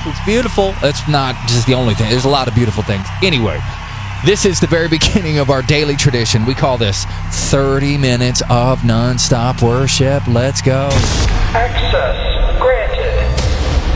It's beautiful. It's not just the only thing. There's a lot of beautiful things. Anyway, this is the very beginning of our daily tradition. We call this 30 minutes of nonstop worship. Let's go. Access granted.